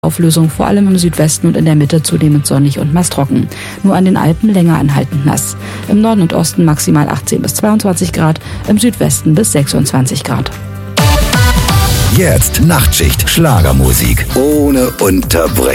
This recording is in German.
Auflösung, vor allem im Südwesten und in der Mitte zunehmend sonnig und meist trocken. Nur an den Alpen länger anhaltend nass. Im Norden und Osten maximal 18 bis 22 Grad, im Südwesten bis 26 Grad. Jetzt Nachtschicht, Schlagermusik ohne Unterbrechung.